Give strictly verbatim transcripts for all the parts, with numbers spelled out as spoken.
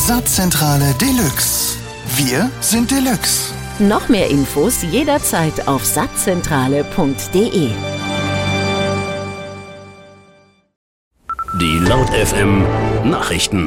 Saatzentrale Deluxe. Wir sind Deluxe. Noch mehr Infos jederzeit auf saatzentrale punkt de. Die Laut F M Nachrichten.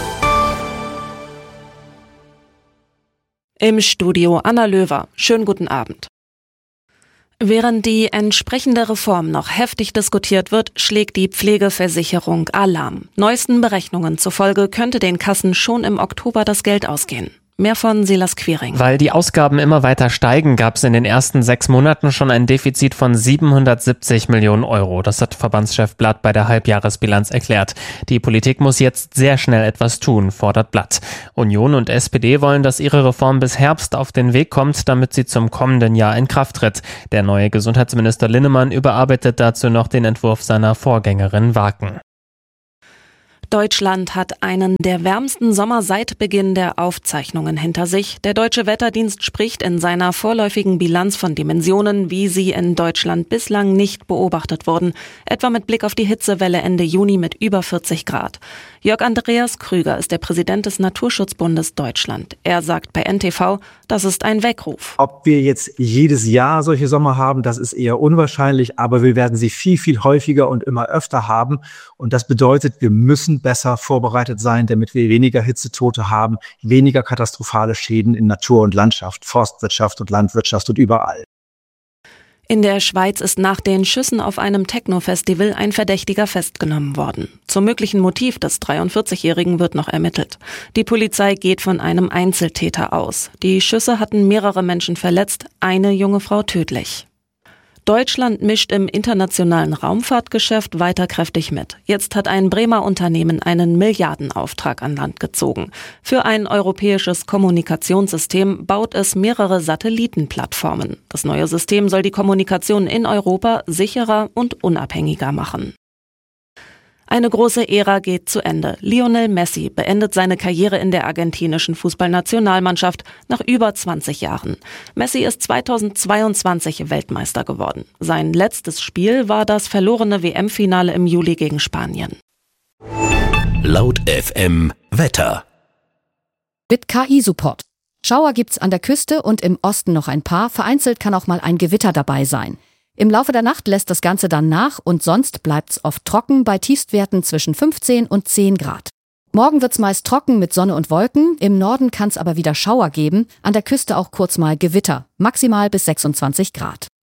Im Studio Anna Löwer. Schönen guten Abend. Während die entsprechende Reform noch heftig diskutiert wird, schlägt die Pflegeversicherung Alarm. Neuesten Berechnungen zufolge könnte den Kassen schon im Oktober das Geld ausgehen. Mehr von Silas Quiring. Weil die Ausgaben immer weiter steigen, gab es in den ersten sechs Monaten schon ein Defizit von siebenhundertsiebzig Millionen Euro. Das hat Verbandschef Blatt bei der Halbjahresbilanz erklärt. Die Politik muss jetzt sehr schnell etwas tun, fordert Blatt. Union und S P D wollen, dass ihre Reform bis Herbst auf den Weg kommt, damit sie zum kommenden Jahr in Kraft tritt. Der neue Gesundheitsminister Linnemann überarbeitet dazu noch den Entwurf seiner Vorgängerin Waken. Deutschland hat einen der wärmsten Sommer seit Beginn der Aufzeichnungen hinter sich. Der Deutsche Wetterdienst spricht in seiner vorläufigen Bilanz von Dimensionen, wie sie in Deutschland bislang nicht beobachtet wurden. Etwa mit Blick auf die Hitzewelle Ende Juni mit über vierzig Grad. Jörg Andreas Krüger ist der Präsident des Naturschutzbundes Deutschland. Er sagt bei N T V, das ist ein Weckruf. Ob wir jetzt jedes Jahr solche Sommer haben, das ist eher unwahrscheinlich, aber wir werden sie viel, viel häufiger und immer öfter haben. Und das bedeutet, wir müssen besser vorbereitet sein, damit wir weniger Hitzetote haben, weniger katastrophale Schäden in Natur und Landschaft, Forstwirtschaft und Landwirtschaft und überall. In der Schweiz ist nach den Schüssen auf einem Techno-Festival ein Verdächtiger festgenommen worden. Zum möglichen Motiv des dreiundvierzigjährigen wird noch ermittelt. Die Polizei geht von einem Einzeltäter aus. Die Schüsse hatten mehrere Menschen verletzt, eine junge Frau tödlich. Deutschland mischt im internationalen Raumfahrtgeschäft weiter kräftig mit. Jetzt hat ein Bremer Unternehmen einen Milliardenauftrag an Land gezogen. Für ein europäisches Kommunikationssystem baut es mehrere Satellitenplattformen. Das neue System soll die Kommunikation in Europa sicherer und unabhängiger machen. Eine große Ära geht zu Ende. Lionel Messi beendet seine Karriere in der argentinischen Fußballnationalmannschaft nach über zwanzig Jahren. Messi ist zweitausendzweiundzwanzig Weltmeister geworden. Sein letztes Spiel war das verlorene W M-Finale im Juli gegen Spanien. Laut F M Wetter. Mit K I-Support. Schauer gibt's an der Küste und im Osten noch ein paar. Vereinzelt kann auch mal ein Gewitter dabei sein. Im Laufe der Nacht lässt das Ganze dann nach und sonst bleibt's oft trocken bei Tiefstwerten zwischen fünfzehn und zehn Grad. Morgen wird's meist trocken mit Sonne und Wolken, im Norden kann's aber wieder Schauer geben, an der Küste auch kurz mal Gewitter, maximal bis sechsundzwanzig Grad.